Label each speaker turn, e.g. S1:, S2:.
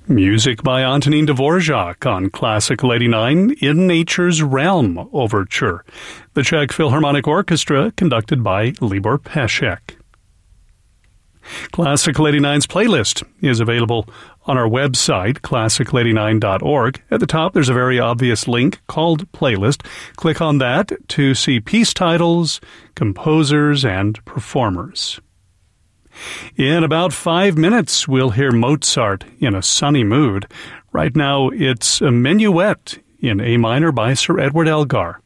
S1: Music by Antonin Dvorak on Classical 89, In Nature's Realm Overture. The Czech Philharmonic Orchestra, conducted by Libor Pesek. Classical 89's playlist is available on our website, classical89.org. At the top, there's a very obvious link called Playlist. Click on that to see piece titles, composers, and performers. In about 5 minutes, we'll hear Mozart in a sunny mood. Right now, it's a Minuet in A minor by Sir Edward Elgar.